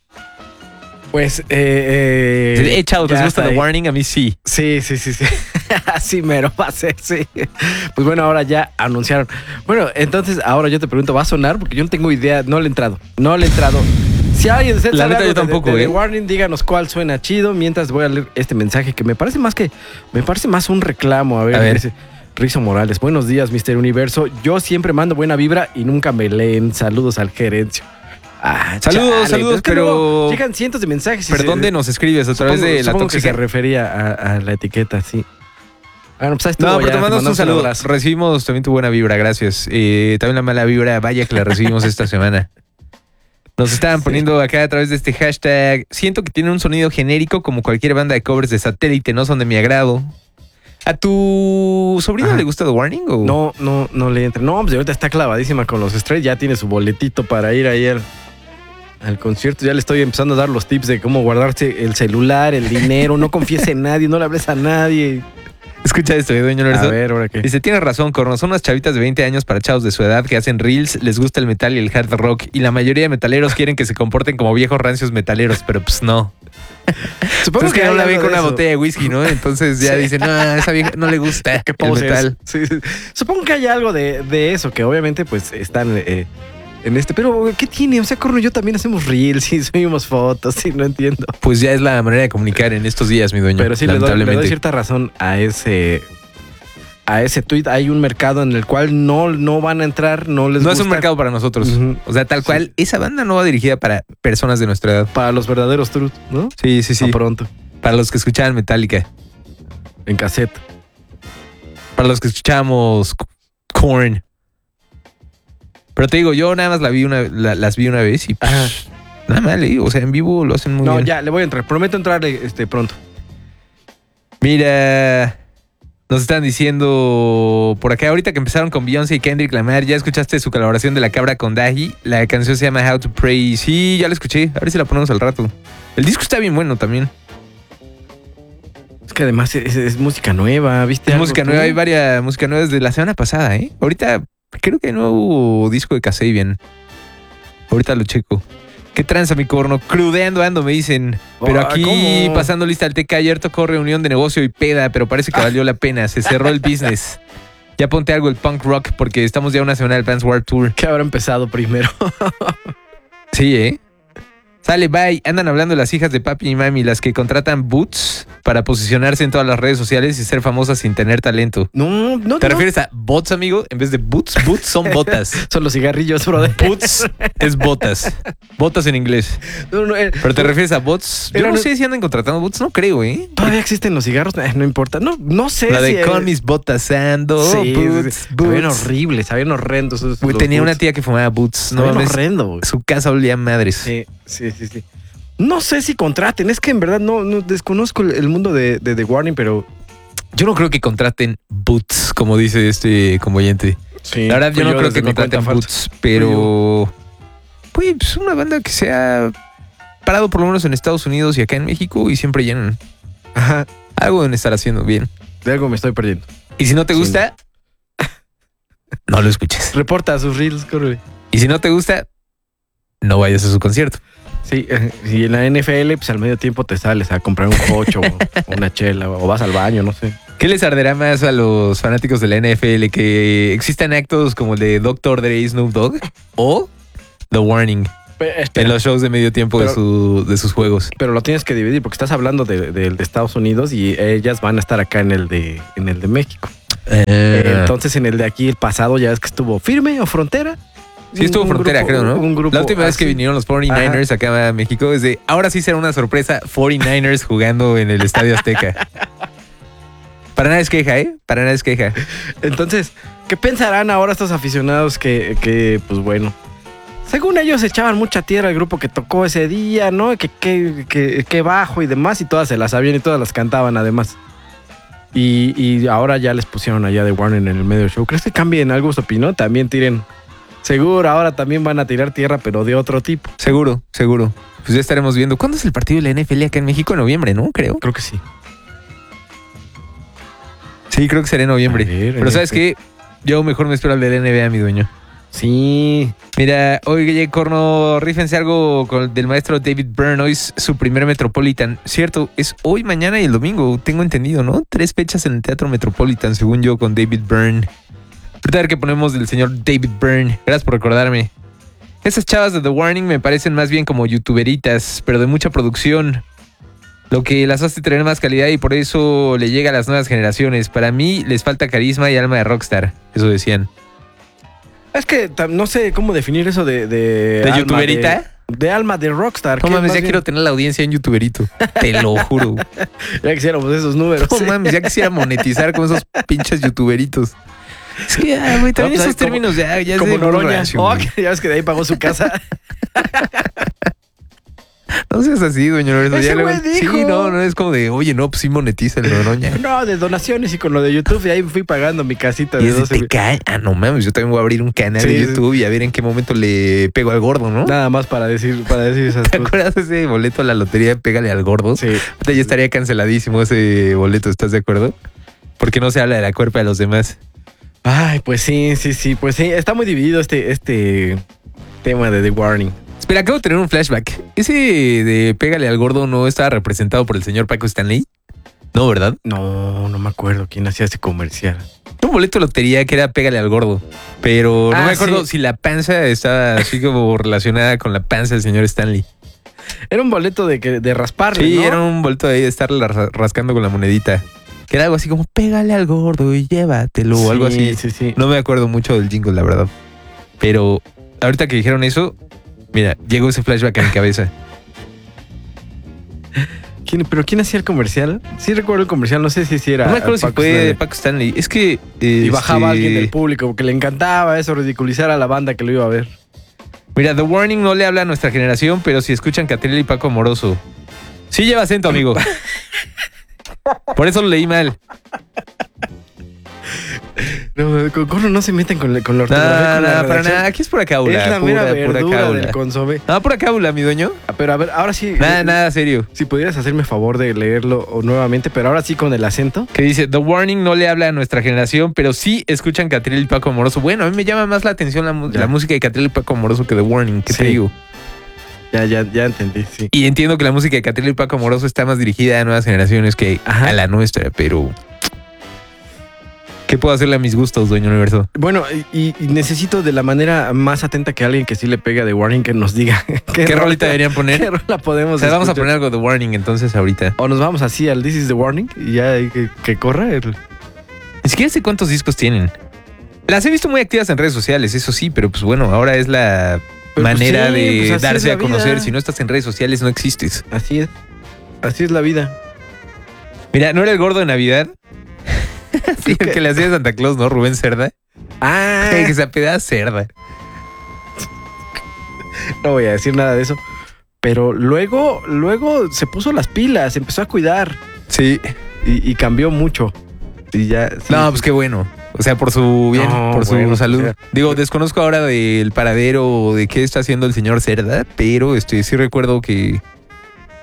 Pues, eh. eh He echado, ¿les ya gusta está The ahí. Warning? A mí sí. Sí, sí, sí, sí. Así mero va a ser, sí. Pues bueno, ahora ya anunciaron. Bueno, entonces ahora yo te pregunto, ¿va a sonar? Porque yo no tengo idea, no le he entrado. No le he entrado. Si alguien de La sabe neta, algo yo de- tampoco, de, de ¿eh? The Warning, díganos cuál suena chido. Mientras voy a leer este mensaje que me parece más que. Me parece más un reclamo. A ver, A ver. dice Rizo Morales. Buenos días, mister Universo. Yo siempre mando buena vibra y nunca me leen. Saludos al gerencio. Ah, Saludos, chale, saludos, es que pero- luego llegan cientos de mensajes. y ¿Pero se- dónde nos escribes? ¿A través Supongo- de la supongo que tóxica? se refería a, a la etiqueta, sí. Bueno, pues ahí estuvo, No, pero ya, te mandamos un mandamos saludo. abrazo. Recibimos también tu buena vibra, gracias. Eh, también la mala vibra, vaya que la recibimos esta semana. Nos estaban Sí. poniendo acá a través de este hashtag. Siento que tienen un sonido genérico como cualquier banda de covers de satélite, no son de mi agrado. ¿A tu sobrino Ajá. le gusta The Warning? O? No, no, no le entra. No, pues ahorita está clavadísima con los Strays. Ya tiene su boletito para ir ahí al, al concierto. Ya le estoy empezando a dar los tips de cómo guardarse el celular, el dinero. No confíes en nadie, no le hables a nadie. Escucha esto, ¿eh, doña A Lorenzo? ver, ¿ahora qué? Dice, tiene razón, Corno. Son unas chavitas de veinte años para chavos de su edad que hacen reels, les gusta el metal y el hard rock. Y la mayoría de metaleros quieren que se comporten como viejos rancios metaleros, pero pues no. Supongo Pues es que no hay la ven algo con de una eso. botella de whisky, ¿no? Entonces ya Sí. dicen, no, a esa vieja no le gusta ¿Qué el poses? metal. Sí, sí. Supongo que hay algo de, de eso, que obviamente pues están eh, en este. Pero, ¿qué tiene? O sea, Corno y yo también hacemos reels y subimos fotos, sí, no entiendo. Pues ya es la manera de comunicar en estos días, mi dueño. Pero sí le doy, le lamentablemente. doy cierta razón a ese a ese tweet. Hay un mercado en el cual no, no van a entrar, no les No es un gusta. mercado para nosotros. Ujú. O sea, tal Sí. cual, esa banda no va dirigida para personas de nuestra edad. Para los verdaderos truth, ¿no? Sí, sí, sí. A pronto, Para los que escuchaban Metallica. en cassette. Para los que escuchábamos Korn. Pero te digo, yo nada más la vi una, la- las vi una vez y pues, Ajá. nada mal, ¿eh? O sea, en vivo lo hacen muy No, bien. ya, le voy a entrar. Prometo entrarle este, pronto. Mira, nos están diciendo por acá, ahorita que empezaron con Beyoncé y Kendrick Lamar, ¿ya escuchaste su colaboración de La Cabra con Dahi? La canción se llama How to Pray. Sí, ya la escuché. A ver si la ponemos al rato. El disco está bien bueno también. Es que además es, es música nueva, ¿viste? Es algo música tú? nueva, hay varias música nueva desde la semana pasada, ¿eh? Ahorita creo que hay nuevo disco de Kasabian. Ahorita lo checo. ¿Qué tranza, mi corno? Crudeando ando, me dicen. Pero Ah, aquí, ¿cómo? pasando lista al T K, ayer tocó reunión de negocio y peda, pero parece que valió la pena. Se cerró el business. Ya ponte algo el punk rock porque estamos ya una semana del Vans Warped Tour. Que habrá empezado primero. Sí, ¿eh? Sale, bye. Andan hablando las hijas de papi y mami, las que contratan boots para posicionarse en todas las redes sociales y ser famosas sin tener talento. No, no, ¿Te no. refieres a bots, amigo? En vez de boots, boots son botas. Son los cigarrillos, brother. Boots es botas. Botas en inglés. No, no, eh, ¿Pero te refieres a bots? Yo Era no un- sé si andan contratando bots, no creo, ¿eh? ¿Todavía existen los cigarros? Eh, no importa. No, no sé La si... de eh, con mis botas ando, sí, boots, sí, sí. Sabían boots. horribles, sabían horrendos. esos- Güey, los tenía una boots. tía que fumaba boots. No Sabían mames, horrendo, güey. su casa olía a madres. Sí, sí, sí, sí. No sé si contraten. Es que en verdad no, no desconozco el, el mundo de, de The Warning, pero... Yo no creo que contraten boots, como dice este convoyente. Sí, La verdad, yo fui no creo desde que mi cuenta contraten falsa. boots, pero... Pues una banda que se ha parado por lo menos en Estados Unidos y acá en México y siempre llenan. Ajá, Algo deben estar haciendo bien. de algo me estoy perdiendo. Y si no te Sí. gusta, no lo escuches. Reporta a sus reels, corre. Y si no te gusta, no vayas a su concierto. Sí, eh, y en la N F L, pues al medio tiempo te sales a comprar un cocho o una chela o vas al baño, no sé. ¿Qué les arderá más a los fanáticos de la N F L? ¿Que existan actos como el de doctor Dre y Snoop Dogg? ¿O The Warning Espera, en los shows de medio tiempo Pero- de, su, de sus juegos? pero lo tienes que dividir porque estás hablando del de, de Estados Unidos y ellas van a estar acá en el de, en el de México. Eh, Entonces en el de aquí, el pasado, ya es que estuvo firme o frontera. Sí estuvo Un frontera, grupo- creo, ¿no? Un grupo La última vez así. que vinieron los cuarenta y nueve ers acá a México es de, ahora sí será una sorpresa, cuarenta y nueve ers jugando en el Estadio Azteca. Para nada es queja, ¿eh? Para nada es queja. Entonces, ¿qué pensarán ahora estos aficionados que, que, pues bueno, según ellos echaban mucha tierra al grupo que tocó ese día, ¿no? Que, que, que, que bajo y demás, y todas se las sabían y todas las cantaban además. Y, y ahora ya les pusieron allá de Warner en el medio del show. ¿Crees que cambien algo su opinión? También tiren. Seguro, ahora también van a tirar tierra, pero de otro tipo. Seguro, seguro. Pues ya estaremos viendo. ¿Cuándo es el partido de la N F L acá en México? En noviembre, ¿no? Creo. Creo que sí. Sí, creo que será en noviembre. A ver, Pero ¿sabes N F L. qué? Yo mejor me espero al de la N B A, mi dueño. Sí. Mira, hoy Guille Corno, rífense algo con, del maestro David Byrne. Hoy es su primer Metropolitan. Cierto, es hoy, mañana y el domingo. Tengo entendido, ¿no? Tres fechas en el Teatro Metropolitan, según yo, con David Byrne. Ahorita a ver qué ponemos del señor David Byrne. Gracias por recordarme. Esas chavas de The Warning me parecen más bien como youtuberitas, pero de mucha producción. Lo que las hace tener más calidad y por eso le llega a las nuevas generaciones. Para mí les falta carisma y alma de rockstar. Eso decían. Es que tam- no sé cómo definir eso de... ¿De, ¿De alma youtuberita? De, de alma de rockstar. No que mames, más ya bien- quiero tener la audiencia en youtuberito. Te lo juro. Ya quisiéramos esos números. No mames, ya quisiera monetizar con esos pinches youtuberitos. Es que, ah, güey, también No, pues, esos como- términos ya, ya es Como de Noroña. rancio, Oh, güey. que ya ves que de ahí pagó su casa. No seas así, doña Lorenzo. Ese Ya luego- güey dijo. Sí, no, no es como de, oye, no, pues sí monetiza el Noroña. No, de donaciones y con lo de YouTube. Y ahí fui pagando mi casita Y de es de, doce te mil. cae. Ah, no mames, yo también voy a abrir un canal Sí, de sí. YouTube y a ver en qué momento le pego al gordo, ¿no? Nada más para decir, para decir esas ¿Te cosas. acuerdas de ese boleto a la lotería? Pégale al gordo. Sí. Ahorita ya estaría canceladísimo ese boleto, ¿estás de acuerdo? Porque no se habla de la cuerpa de los demás. Ay, pues sí, sí, sí. Pues sí, está muy dividido este, este tema de The Warning. Espera, acabo de tener un flashback. ¿Ese de Pégale al gordo no estaba representado por el señor Paco Stanley? No, ¿verdad? No, no me acuerdo quién hacía ese comercial. Un boleto de lotería que era Pégale al gordo. Pero no Ah, me acuerdo sí. si la panza estaba así como relacionada con la panza del señor Stanley. Era un boleto de, que, de rasparle, Sí, ¿no? era un boleto ahí de estar ras- rascando con la monedita. Que era algo así como Pégale al gordo y llévatelo o algo así. Sí, sí. No me acuerdo mucho del jingle, la verdad. Pero ahorita que dijeron eso, mira, llegó ese flashback a mi cabeza. ¿Quién- ¿Pero quién hacía el comercial? Sí recuerdo el comercial, no sé si, si era No me acuerdo si Paco fue de Stanley. Paco Stanley. Es que... Y bajaba este, alguien del público porque le encantaba eso, ridiculizar a la banda que lo iba a ver. Mira, The Warning no le habla a nuestra generación, pero si escuchan Catriel y Paco Amoroso. Sí lleva acento, amigo. Por eso lo leí mal. No, con Corno no se meten con, la- con la No, ortografía. con la no, para redacción. nada. Aquí es pura cábula. Es la pura, mera pura verdura cábula. del consomé. No, pura cábula, mi dueño. Pero a ver, ahora sí. Nada, eh, nada serio. Si pudieras hacerme favor de leerlo o nuevamente, pero ahora sí con el acento. Que dice, The Warning no le habla a nuestra generación, pero sí escuchan Catriel y Paco Amoroso. Bueno, a mí me llama más la atención la, mu- Ya. la música de Catriel y Paco Amoroso que The Warning. ¿Qué te Sí. digo? Ya, ya, ya entendí, sí. Y entiendo que la música de Catriel y Paco Amoroso está más dirigida a nuevas generaciones que Ajá. a la nuestra, pero... ¿Qué puedo hacerle a mis gustos, dueño universo? Bueno, y, y necesito de la manera más atenta que alguien que sí le pega de Warning que nos diga qué, ¿Qué rolita deberían poner? ¿Qué rola podemos O sea, vamos a escuchar? poner algo de Warning entonces ahorita. O nos vamos así al This is the Warning y ya hay que, que corra el... Ni siquiera sé cuántos discos tienen. Las he visto muy activas en redes sociales, eso sí, pero pues bueno, ahora es la Pero, pues, manera sí, de pues, así darse es la a conocer. vida. Si no estás en redes sociales, no existes. Así es. Así es la vida. Mira, ¿no era el gordo de Navidad? Sí, el que- que le hacía Santa Claus, ¿no? Rubén Cerda. Ah, Que se apedaba Cerda. no voy a decir nada de eso. Pero luego, luego se puso las pilas, empezó a cuidar Sí. y, y cambió mucho. Y ya. sí. No, pues qué bueno. O sea, por su bien, No, por su bueno, salud. o sea, Digo, desconozco ahora del paradero o de qué está haciendo el señor Cerda, pero este sí recuerdo que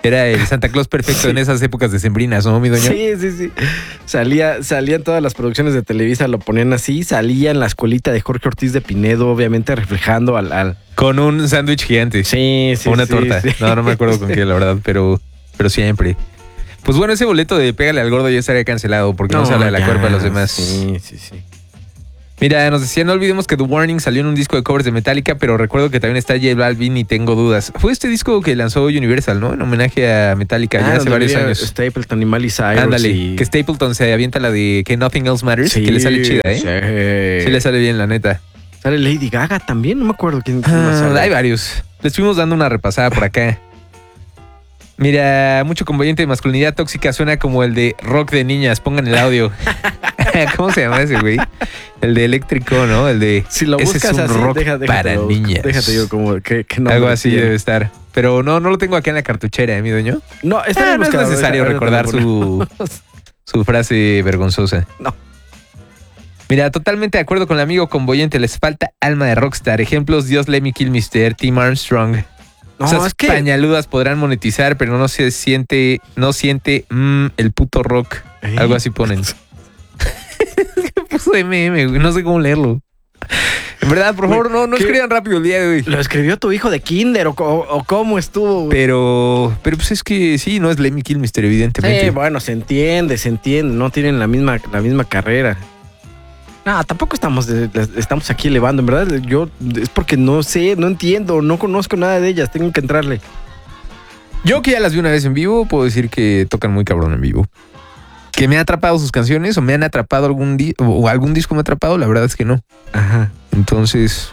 Era el Santa Claus perfecto sí. en esas épocas decembrinas, ¿no, mi doña? Sí, sí, sí. Salía, salían todas las producciones de Televisa, lo ponían así, salía en la escuelita de Jorge Ortiz de Pinedo, obviamente reflejando al... al... Con un sándwich gigante. Sí, sí, Una sí, torta. Sí. No, no me acuerdo con qué, la verdad, pero, pero siempre. Pues bueno, ese boleto de Pégale al Gordo ya estaría cancelado porque no, no se habla de la ya, cuerpa de los demás. Sí, sí, sí. Mira, nos decía, no olvidemos que The Warning salió en un disco de covers de Metallica, pero recuerdo que también está J Balvin y tengo dudas. Fue este disco que lanzó Universal, ¿no? En homenaje a Metallica Ah, ya hace varios años. Stapleton y Miley Cyrus. Ándale, y... que Stapleton se avienta la de que Nothing Else Matters, sí, que le sale chida, ¿eh? Sí. Sí le sale bien, la neta. Sale Lady Gaga también, no me acuerdo quién, quién más Ah, sale. hay varios. Les fuimos dando una repasada por acá. Mira, mucho conveniente de masculinidad tóxica suena como el de rock de niñas. Pongan el audio. ¿Cómo se llama ese güey? El de eléctrico, ¿no? El de. Si lo ese buscas es un así, rock deja, déjate, para lo, niñas. Déjate yo como que, que no. Algo así debe estar. Pero no, no lo tengo acá en la cartuchera, ¿eh, mi doño? No, está ah, no es necesario deja, recordar su, su frase vergonzosa. No. Mira, totalmente de acuerdo con el amigo convoyente. Les falta alma de rockstar. Ejemplos: Dios, Let Me Kill Mister Tim Armstrong. No, Esas es que pañaludas podrán monetizar, pero no se siente, no siente mm, el puto rock. ¿Eh? Algo así ponen. ¿Qué puso M M, güey? No sé cómo leerlo. En verdad, por favor, no, no escriban rápido el día de hoy. ¿Lo escribió tu hijo de kinder o, o, o cómo estuvo? Pero, pero pues es que sí, no es Let Me Kill Mister, evidentemente. Sí, bueno, se entiende, se entiende. No tienen la misma, la misma carrera. No, tampoco estamos, de, estamos aquí elevando, en verdad. Yo es porque no sé, no entiendo, no conozco nada de ellas. Tengo que entrarle. Yo que ya las vi una vez en vivo, puedo decir que tocan muy cabrón en vivo. Que me ha atrapado sus canciones o me han atrapado algún disco o algún disco me ha atrapado, la verdad es que no. Ajá. Entonces,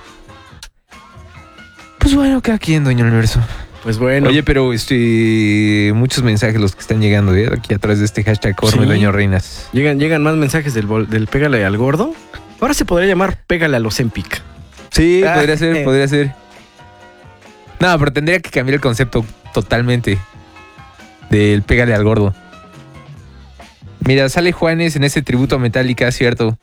pues bueno, cada quien, doña Universo. Pues bueno. Oye, pero este muchos mensajes los que están llegando, ¿eh? Aquí atrás de este hashtag Corme, sí. Doña Reinas. Llegan, llegan más mensajes del, del Pégale al Gordo. Ahora se podría llamar Pégale a los Empic. Sí, ah, podría ser, eh. podría ser. No, pero tendría que cambiar el concepto totalmente del Pégale al Gordo. Mira, sale Juanes en ese tributo a Metallica, cierto.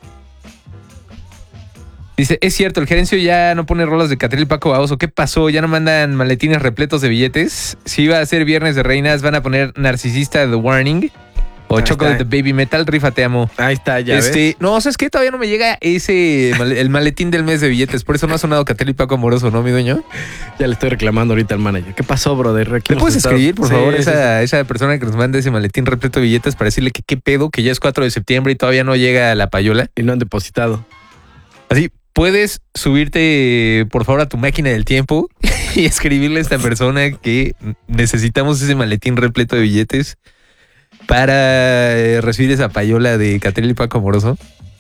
Dice, es cierto, el gerencio ya no pone rolas de Catril y Paco Baoso. ¿Qué pasó? ¿Ya no mandan maletines repletos de billetes? Si iba a ser Viernes de Reinas, van a poner Narcisista de The Warning o Ahí Chocolate está. de Baby Metal, Rifa Te Amo. Ahí está, ya este, ves. No, ¿sabes qué? Todavía no me llega ese el maletín del mes de billetes. Por eso no ha sonado Catril y Paco Amoroso, ¿no, mi dueño? Ya le estoy reclamando ahorita al manager. ¿Qué pasó, brother? Aquí ¿Le hemos puedes estado- escribir, por Sí, favor, sí, esa, esa persona que nos manda ese maletín repleto de billetes para decirle que qué pedo, que ya es cuatro de septiembre y todavía no llega la payola? sí. Y no han depositado. Así, ¿puedes subirte, por favor, a tu máquina del tiempo y escribirle a esta persona que necesitamos ese maletín repleto de billetes para eh, recibir esa payola de Catril y Paco Amoroso?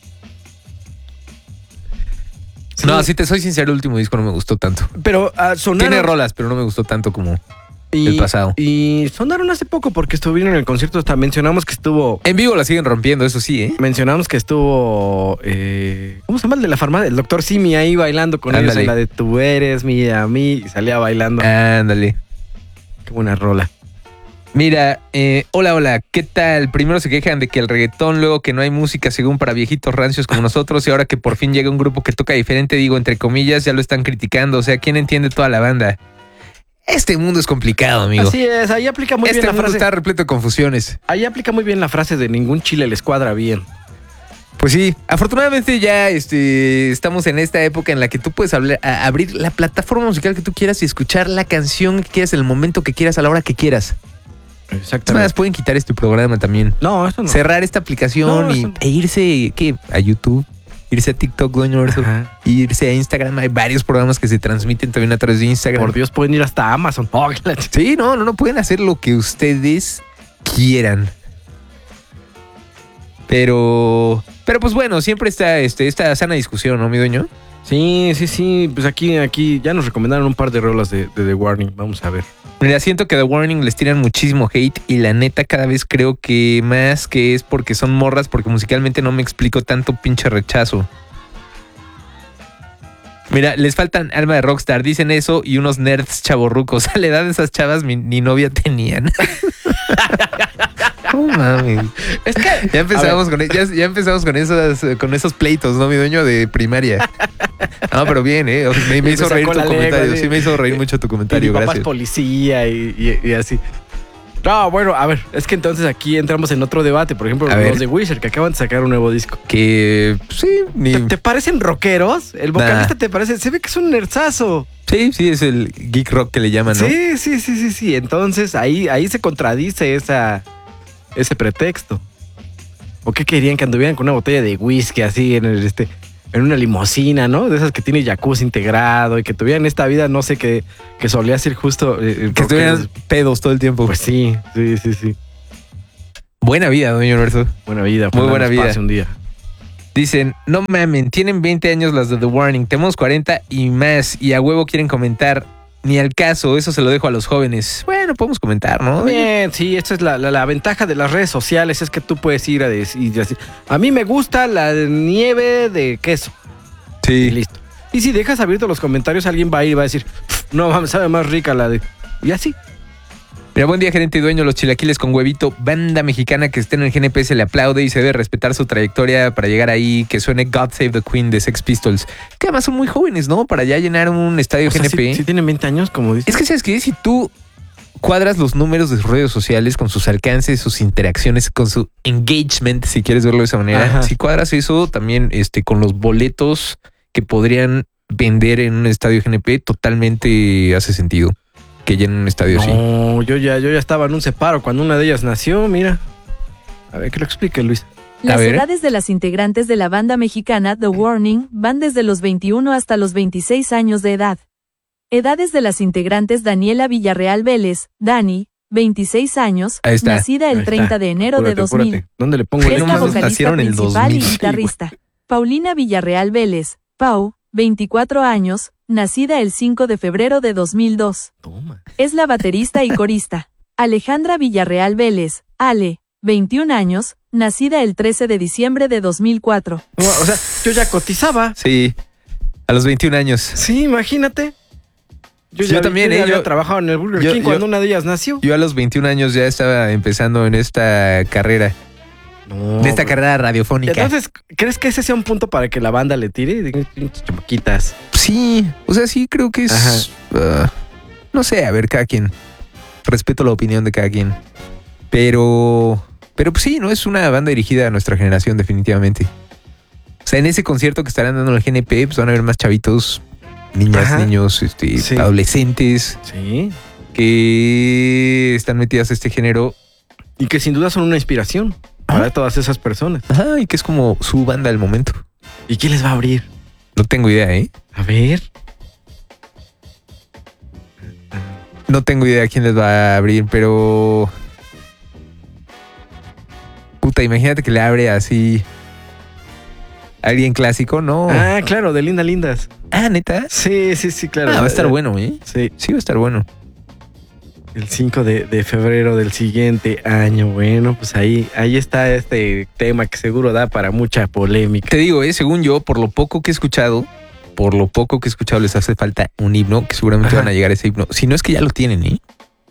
Sí. No, si te soy sincero, el último disco no me gustó tanto. Pero uh, sonaron... Tiene rolas, pero no me gustó tanto como y, el pasado. Y sonaron hace poco porque estuvieron en el concierto. Hasta mencionamos que estuvo... En vivo la siguen rompiendo, eso sí, ¿eh? Mencionamos que estuvo... Eh, ¿Cómo se llama el de la farmacia? El doctor Simi ahí bailando con ellos Ándale. en la de Tú eres mi a mí. Y salía bailando. Ándale. Qué buena rola. Mira, eh, hola, hola, ¿qué tal? Primero se quejan de que el reggaetón, luego que no hay música según para viejitos rancios como nosotros, y ahora que por fin llega un grupo que toca diferente, digo, entre comillas, ya lo están criticando. O sea, ¿quién entiende toda la banda? Este mundo es complicado, amigo. Así es, ahí aplica muy este bien la mundo frase. está repleto de confusiones. Ahí aplica muy bien la frase de ningún chile les cuadra bien. Pues sí, afortunadamente ya este, estamos en esta época en la que tú puedes hablar, a, abrir la plataforma musical que tú quieras y escuchar la canción que quieras, en el momento que quieras, a la hora que quieras. Más Exactamente. pueden quitar este programa también. No, eso no. Cerrar esta aplicación No, y, eso no. e irse ¿qué? A YouTube, irse a TikTok, Doña Universo, Ajá. irse a Instagram. Hay varios programas que se transmiten también a través de Instagram. Por Dios, pueden ir hasta Amazon. Oh, la ch- Sí, no, no, no pueden hacer lo que ustedes quieran. Pero, pero pues bueno, siempre está este, esta sana discusión, ¿no, mi dueño? Sí, sí, sí. Pues aquí, aquí ya nos recomendaron un par de rolas de, de The Warning. Vamos a ver. Mira, siento que The Warning les tiran muchísimo hate y la neta cada vez creo que más que es porque son morras, porque musicalmente no me explico tanto pinche rechazo. Mira, les faltan alma de rockstar, dicen eso y unos nerds chavorrucos. A la edad de esas chavas mi, ni novia tenían. No mames. Es que Ya empezamos con ya, ya empezamos con esas con esos pleitos, ¿no, mi dueño de primaria? No, pero bien, eh. O sea, me, me Y hizo me reír sacó tu la lengua, comentario. sí. Sí, me hizo reír mucho tu mi comentario, papá es gracias. policía y, y- y así. No, bueno, a ver, es que entonces aquí entramos en otro debate. Por ejemplo, A los ver. de Wizard que acaban de sacar un nuevo disco. Que sí, ni... ¿Te, te parecen rockeros? El vocalista Nah. te parece, se ve que es un nerdazo. sí, sí, es el geek rock que le llaman, ¿no? Sí, sí, sí, sí, sí. Entonces ahí, ahí se contradice esa, ese pretexto. ¿O qué querían que anduvieran con una botella de whisky así en el, este, en una limusina, ¿no? De esas que tiene jacuzzi integrado y que tuvieran esta vida, no sé, que, que solía ser justo. eh, Que estuvieran rockeros. pedos todo el tiempo. Pues sí, sí, sí, sí. Buena vida, doña Alberto. Buena vida. Muy ojalá buena nos vida. pase un día. Dicen, no mamen, tienen veinte años las de The Warning, tenemos cuarenta y más, y a huevo quieren comentar. Ni al caso, eso se lo dejo a los jóvenes. Bueno, podemos comentar, ¿no? Bien, sí, esta es la, la, la ventaja de las redes sociales, es que tú puedes ir a decir, así, a mí me gusta la nieve de queso. Y Sí. listo. Y si dejas abiertos los comentarios, alguien va a ir y va a decir, no, mames, sabe más rica la de... Y así. Mira, buen día, gerente y dueño, los chilaquiles con huevito, banda mexicana que esté en el G N P se le aplaude y se debe respetar su trayectoria para llegar ahí, que suene God Save the Queen de Sex Pistols. Que además son muy jóvenes, ¿no? Para ya llenar un estadio O sea, G N P. si, si tienen veinte años, como dices. Es que, ¿sabes qué? Si tú cuadras los números de sus redes sociales con sus alcances, sus interacciones, con su engagement, si quieres verlo de esa manera, Ajá. si cuadras eso también este, con los boletos que podrían vender en un estadio G N P, totalmente hace sentido que llenen un estadio así. No, yo ya, yo ya estaba en un separo cuando una de ellas nació, mira. A ver, que lo explique, Luis. Las ver. edades de las integrantes de la banda mexicana The Warning van desde los veintiuno hasta los veintiséis años de edad. Edades de las integrantes Daniela Villarreal Vélez, Dani, veintiséis años, Ahí está. nacida el Ahí treinta está. de enero Apúrate, de dos mil. apúrate. ¿Dónde le pongo Güey, el Es no la mames, vocalista nacieron en el principal dos mil. y guitarrista. Paulina Villarreal Vélez, Pau, veinticuatro años, nacida el cinco de febrero de dos mil dos. Toma. Es la baterista y corista. Alejandra Villarreal Vélez, Ale, veintiún años, nacida el trece de diciembre de dos mil cuatro. No, o sea, yo ya cotizaba. Sí, a los veintiún años. Sí, imagínate. Yo, Yo también, yo ya eh, había yo- trabajado en el Burger yo- King yo- cuando una de ellas nació. Yo a los veintiún años ya estaba empezando en esta carrera, No, de esta pero- carrera radiofónica. Entonces, ¿crees que ese sea un punto para que la banda le tire? Digo, pinches chamaquitas. Sí, o sea, sí creo que es... ah, no sé, a ver, cada quien. Respeto la opinión de cada quien. Pero... Pero pues sí, ¿no? Es una banda dirigida a nuestra generación, definitivamente. O sea, en ese concierto que estarán dando en el G N P, pues van a haber más chavitos, niñas, Ajá. niños, este, Sí. adolescentes Sí. que están metidas a este género. Y que sin duda son una inspiración para todas esas personas. Ajá, y que es como su banda del momento. ¿Y quién les va a abrir? No tengo idea, ¿eh? A ver. No tengo idea quién les va a abrir, pero... Puta, imagínate que le abre así... Alguien clásico, ¿no? Ah, Ah, claro, de Linda Lindas. ¿neta? Sí, sí, sí, claro. Ah, va a estar bueno, ¿eh? Sí, Sí, va a estar bueno. el cinco de, de febrero del siguiente año. Bueno, pues ahí, ahí está este tema que seguro da para mucha polémica. Te digo, ¿eh? Según yo, por lo poco que he escuchado, por lo poco que he escuchado, les hace falta un himno, que seguramente Ajá. van a llegar a ese himno. Si no es que ya lo tienen, ¿eh?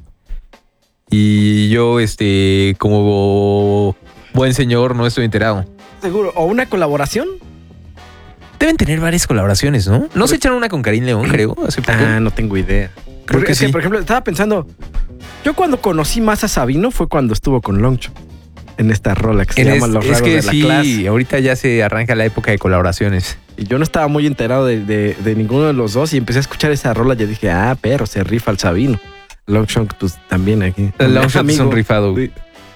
Y yo, este, como buen señor, no estoy enterado. Seguro. ¿O una colaboración? Deben tener varias colaboraciones, ¿no? ¿No se echaron una con Karim León, creo, hace poco? Ah, no tengo idea. Creo Porque que es que, sí. por ejemplo, estaba pensando, yo cuando conocí más a Sabino fue cuando estuvo con Longshot en esta rola que se En llama es, Los es Rasgos que de la sí, Clase. ahorita ya se arranca la época de colaboraciones. Y yo no estaba muy enterado de, de- de ninguno de los dos y empecé a escuchar esa rola y dije, ah, pero se rifa el Sabino. Longshot, pues también aquí. El Longshot es Amigo. un rifado. Sí.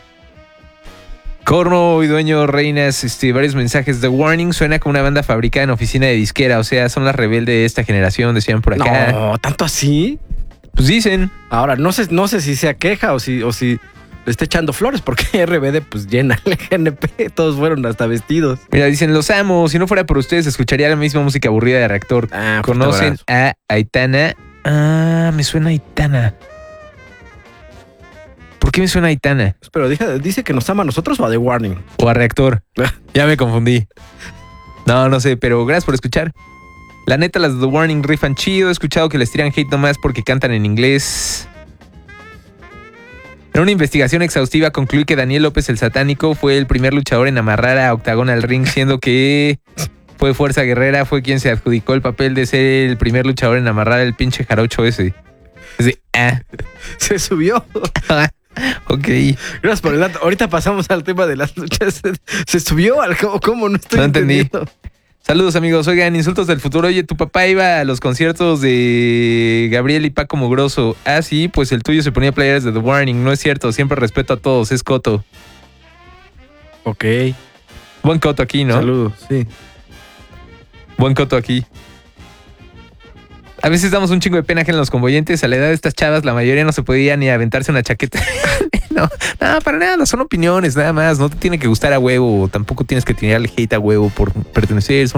Corno y dueño reinas, este, varios mensajes. The Warning suena como una banda fabricada en oficina de disquera, o sea, son las rebeldes de esta generación, decían por acá. No, tanto así. Pues dicen. Ahora, no sé, no sé si sea queja o si, o si le está echando flores, porque R B D pues llena el G N P, todos fueron hasta vestidos. Mira, dicen, los amo, si no fuera por ustedes escucharía la misma música aburrida de Reactor. Ah, ¿Conocen a Aitana? Ah, me suena Aitana. ¿Por qué me suena Aitana? Pero dice, dice que nos ama a nosotros o a The Warning. O a Reactor. Ya me confundí. No, no sé, pero gracias por escuchar. La neta, las de The Warning rifan chido. He escuchado que les tiran hate nomás porque cantan en inglés. En una investigación exhaustiva concluí que Daniel López el Satánico fue el primer luchador en amarrar a Octagón al ring, siendo que fue Fuerza Guerrera, fue quien se adjudicó el papel de ser el primer luchador en amarrar al pinche jarocho ese. Es de, ah. Se subió. Ok. Gracias por el dato. Ahorita pasamos al tema de las luchas. ¿Se, se subió al cabo? ¿Cómo? No estoy No entendí. entendiendo. Saludos, amigos. Oigan, insultos del futuro. Oye, tu papá iba a los conciertos de Gabriel y Paco Mugroso. Ah, sí, pues el tuyo se ponía playeras de The Warning. No es cierto. Siempre respeto a todos. Es coto. Ok. Buen coto aquí, ¿no? Saludos, sí. Buen coto aquí. A veces damos un chingo de pena en los convoyentes. A la edad de estas chavas, la mayoría no se podía ni aventarse una chaqueta. No, no, para nada. Son opiniones, nada más. No te tiene que gustar a huevo. Tampoco tienes que tirarle hate a huevo por pertenecer. Son